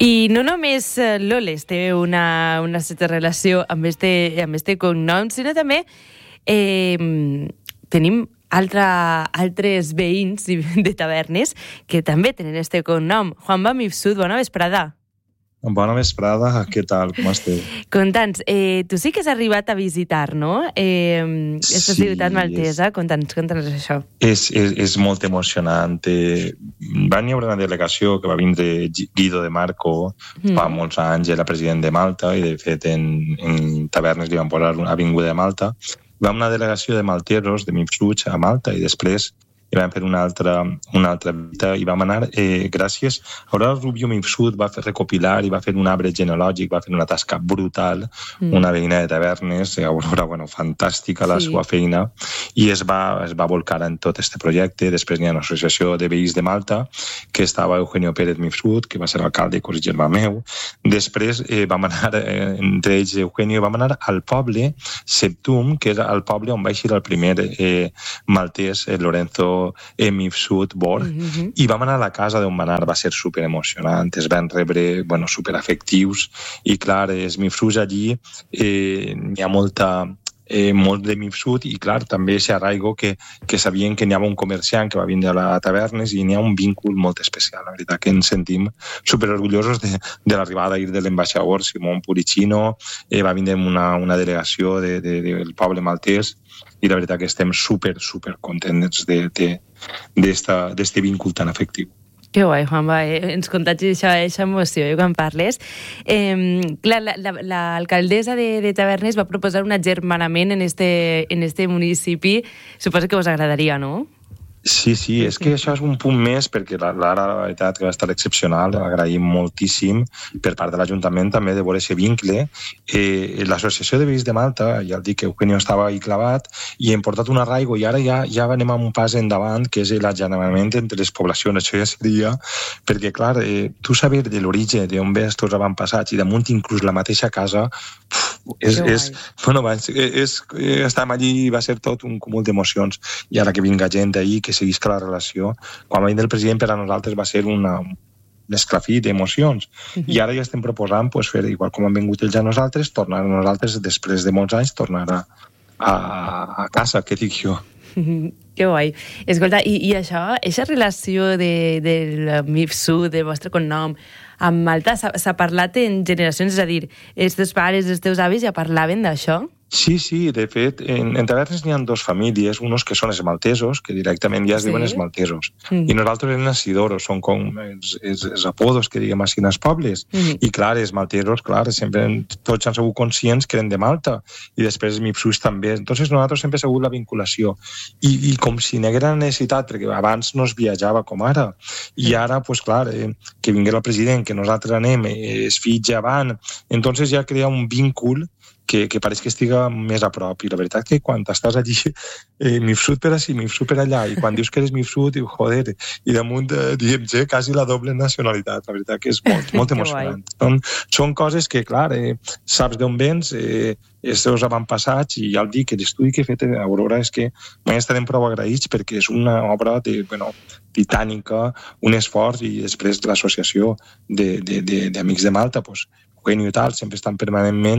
I no només Loles té una certa relació amb este cognom, sinó també tenim altres veïns de Tavernes que també tenen este cognom. Juanma Mifsud, bona vesprada. Bona vesprada, què tal? Com esteu? Conta'ns, tu sí que has arribat a visitar, no? Esta ciutat maltesa, conta'ns això. És molt emocionant. Va haver una delegació que va vindre Guido de Marco fa molts anys, era president de Malta, i de fet en Tavernes li van posar una avinguda de Malta. Va una delegació de malteros, de Mifsud, a Malta, i després i vam fer una altra visita i vam anar, gràcies a Aurora Rubio Mifsud, va fer recopilar i va fer un arbre genealògic, va fer una tasca brutal, una veïna de Tavernes, Aurora, fantàstica la seva feina, i es va volcar en tot este projecte. Després hi ha una associació de veïns de Malta, que estava Eugenio Pérez Mifsud, que va ser alcalde i cos germà meu. Després vam anar, entre ells Eugenio, vam anar al poble Septum, que era el poble on va eixir el primer maltès, Lorenzo Mifsud Borg, i vam anar a la casa d'on va anar, va ser superemocionant, es van rebre superafectius, i clar, els Mifsud allí n'hi ha molt de Mifsud, i clar, també ese arraigo que sabien que n'hi havia un comerciant que va vindre a Tavernes, i n'hi ha un vincul molt especial. La veritat que ens sentim superorgullosos de l'arribada de l'ambaixador Simón Puricino, va vindre una delegació del poble maltès, i la veritat que estem super contents d'este vincul tan efectiu. Que guai, Juanma, ens contagis aquesta emoció quan parles. Clar, l'alcaldessa de Tavernes va proposar un agermanament en este municipi. Suposo que us agradaria, no? Sí, és que això és un punt més, perquè la veritat que va estar excepcional, l'agraïm moltíssim per part de l'Ajuntament també de veure aquest vincle. L'Associació de Veïns de Malta, ja el dic que Eugenio estava ahí clavat, i hem portat un arraigo, i ara ja anem amb un pas endavant, que és l'agermanament entre les poblacions. Això ja seria, perquè clar, tu saber de l'origen, d'on ve tots avantpassats, i damunt inclús la mateixa casa, estàvem allí i va ser tot un cúmul d'emocions. I ara que vinga gent d'ahir, que seguisca la relació, quan va vindre el president per a nosaltres va ser un esclafit d'emocions, i ara ja estem proposant fer, igual com han vingut ells a nosaltres, tornar a nosaltres després de molts anys, tornar a casa, què dic jo. Que guai. Escolta, i això, aquesta relació del Mifsud, del vostre cognom, amb Malta, s'ha parlat en generacions, és a dir, els teus pares, els teus avis ja parlaven d'això? Sí, de fet, en Tavernes n'hi ha dues famílies, uns que són els maltesos, que directament ja es diuen els maltesos, i nosaltres els nacidoros, són com els apodos que diguem així en els pobles, i clar, els maltesos, clar, sempre tots han sigut conscients que eren de Malta, i després els Mifsud també, entonces nosaltres sempre ha sigut la vinculació, i com si n'hi haguera necessitat, perquè abans no es viatjava com ara, i ara, pues clar, que vingués el president, que nosaltres anem, els fills ja van, entonces ja crea un vincul que pareix que estiga més a prop, i la veritat que quan estàs allí Mifsud per així, Mifsud per allà, i quan dius que eres Mifsud, dius, joder, i damunt diem quasi la doble nacionalitat, la veritat que és molt emocionant. Són coses que, clar, saps d'on vens, els teus avantpassats, i ja el dic, l'estudi que he fet a Aurora és que mai estarem prou agraïts perquè és una obra titànica, un esforç, i després l'associació d'Amics de Malta, Eugenio i tal, sempre estan permanentment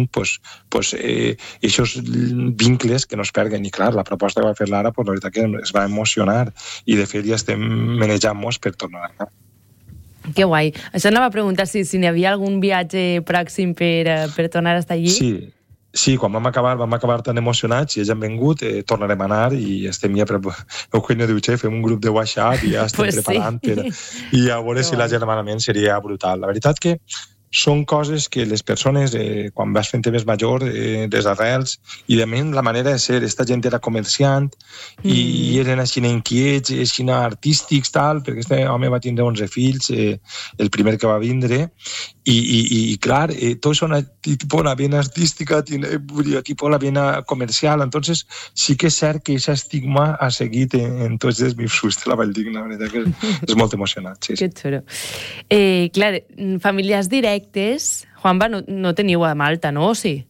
aquests vincles que no es perden, i clar, la proposta que va fer l'ara, la veritat que es va emocionar, i de fet ja estem manejant-nos per tornar a anar. Que guai. Això anava a preguntar si n'hi havia algun viatge pròxim per tornar a estar allí. Sí, quan vam acabar tan emocionats, i ells han vingut, tornarem a anar, i estem ja Eugenio diu, fem un grup de WhatsApp, i ja estem preparant, i a veure si l'agermanament seria brutal. La veritat que són coses que les persones, quan vas fent més major, les arrels, i de menys la manera de ser, esta gent era comerciant, i eren així inquiets, així artístics, tal, perquè este home va tindre 11 fills, el primer que va vindre, i clar, tot és una vena artística, tipo la vena comercial, entonces sí que és cert que aquest estigma ha seguit en tots els Mifsud de la Valldigna, la veritat que és molt emocionant. Que xulo. Clar, familiars directes, Juanma, no teniu a Malta, no? O sí?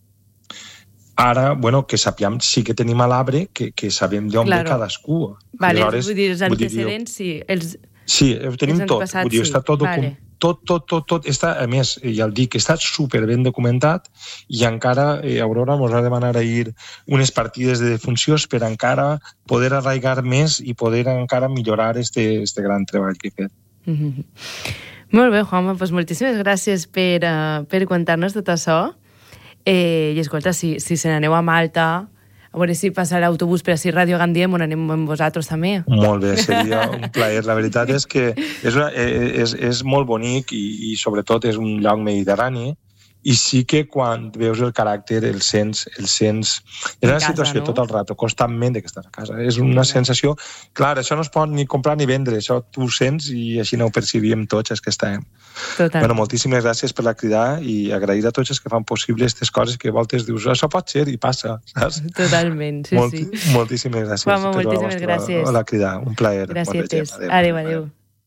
Ara, que sapiem, sí que tenim a l'arbre, que sabem d'on ve cadascú. Vale, vull dir, els antecedents, sí. Sí, ho tenim tot, vull dir, està tot tot està, a més, ja el dic, està super ben documentat i encara Aurora ens ha de demanar ahir unes partides de funcions per encara poder arraigar més i poder encara millorar este gran treball que he fet. Molt bé, Juanma, doncs moltíssimes gràcies per contar-nos tot això. I escolta, si se n'aneu a Malta, a veure si passa l'autobús per així Ràdio Gandia, on anem amb vosaltres també. Molt bé, seria un plaer. La veritat és que és molt bonic i sobretot és un lloc mediterrani, i sí que quan veus el caràcter el sents és una situació, no? Tot el rato, constantment que estàs a casa. És una sensació... Clar, això no es pot ni comprar ni vendre, això tu ho sents i així no ho percibíem tots els que estàvem. Total. Bueno, moltíssimes gràcies per la crida i agrair a tots els que fan possible aquestes coses que a voltes dius, això pot ser i passa, saps? Totalment, sí. Moltíssimes gràcies. Juanma, moltíssimes gràcies. La crida, un plaer. Gràcies. Adéu.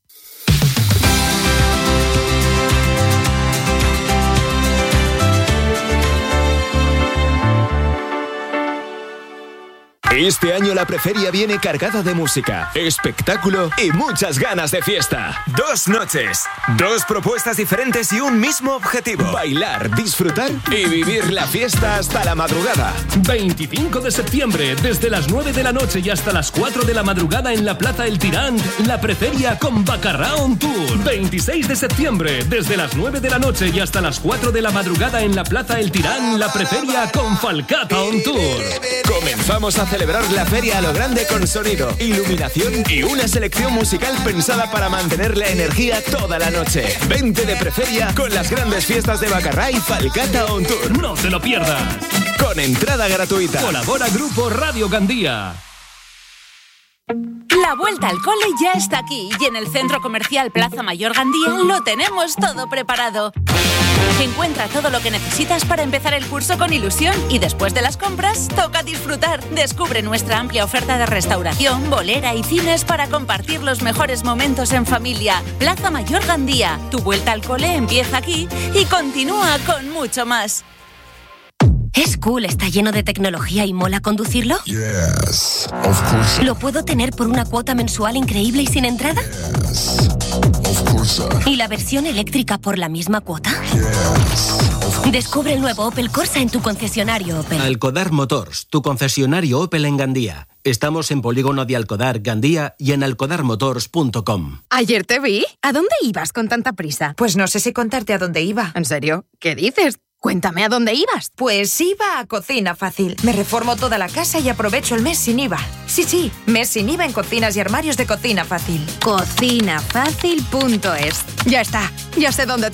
Este año la Preferia viene cargada de música, espectáculo y muchas ganas de fiesta. 2 noches, 2 propuestas diferentes y un mismo objetivo: bailar, disfrutar y vivir la fiesta hasta la madrugada. 25 de septiembre, desde las 9 de la noche y hasta las 4 de la madrugada en la Plaza El Tirant, la Preferia con Bacarrà on Tour. 26 de septiembre, desde las 9 de la noche y hasta las 4 de la madrugada en la Plaza El Tirant, la Preferia con Falcata on Tour. Comenzamos a celebrar la feria a lo grande con sonido, iluminación y una selección musical pensada para mantener la energía toda la noche. 20 de Preferia con las grandes fiestas de Bacarrà y Falcata on Tour. No te lo pierdas. Con entrada gratuita. Colabora Grupo Radio Gandía. La vuelta al cole ya está aquí y en el Centro Comercial Plaza Mayor Gandía lo tenemos todo preparado. Encuentra todo lo que necesitas para empezar el curso con ilusión y después de las compras toca disfrutar. Descubre nuestra amplia oferta de restauración, bolera y cines para compartir los mejores momentos en familia. Plaza Mayor Gandía, tu vuelta al cole empieza aquí y continúa con mucho más. ¿Es cool, está lleno de tecnología y mola conducirlo? Yes, of course. ¿Lo puedo tener por una cuota mensual increíble y sin entrada? Yes, of course. ¿Y la versión eléctrica por la misma cuota? Yes. Descubre el nuevo Opel Corsa en tu concesionario Opel. Alcodar Motors, tu concesionario Opel en Gandía. Estamos en Polígono de Alcodar, Gandía y en alcodarmotors.com. Ayer te vi. ¿A dónde ibas con tanta prisa? Pues no sé si contarte a dónde iba. ¿En serio? ¿Qué dices? Cuéntame a dónde ibas. Pues iba a Cocina Fácil. Me reformo toda la casa y aprovecho el mes sin IVA. Sí, mes sin IVA en cocinas y armarios de Cocina Fácil. Cocinafácil.es. Ya está, ya sé dónde